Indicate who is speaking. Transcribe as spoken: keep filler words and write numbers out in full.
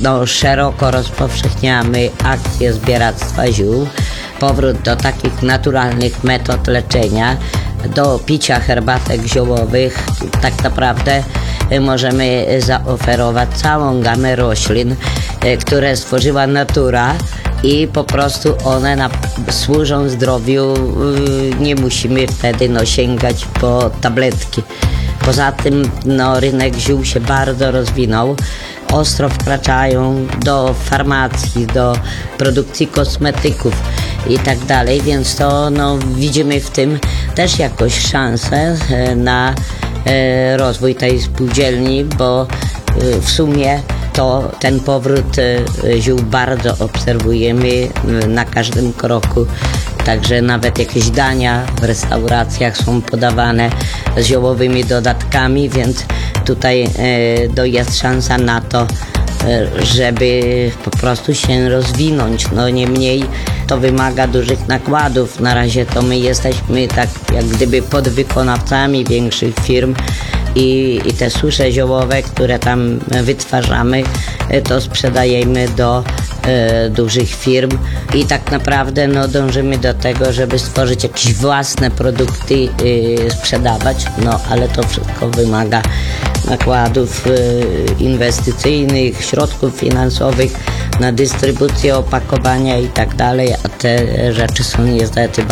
Speaker 1: no, szeroko rozpowszechniamy akcję zbieractwa ziół, powrót do takich naturalnych metod leczenia, do picia herbatek ziołowych. Tak naprawdę możemy zaoferować całą gamę roślin, które stworzyła natura i po prostu one na, służą zdrowiu, nie musimy wtedy no, sięgać po tabletki. Poza tym no, rynek ziół się bardzo rozwinął. Ostro wkraczają do farmacji, do produkcji kosmetyków i tak dalej, więc to no, widzimy w tym też jakoś szansę na e, rozwój tej spółdzielni, bo e, w sumie to ten powrót e, ziół bardzo obserwujemy e, na każdym kroku. Także nawet jakieś dania w restauracjach są podawane z ziołowymi dodatkami, więc tutaj e, to jest szansa na to, e, żeby po prostu się rozwinąć. No niemniej to wymaga dużych nakładów. Na razie to my jesteśmy tak jak gdyby podwykonawcami większych firm i, i te susze ziołowe, które tam wytwarzamy, e, to sprzedajemy do e, dużych firm i tak naprawdę no, dążymy do tego, żeby stworzyć jakieś własne produkty, e, sprzedawać, no ale to wszystko wymaga nakładów e, inwestycyjnych, środków finansowych na dystrybucję, opakowania i tak dalej, a te rzeczy są niestety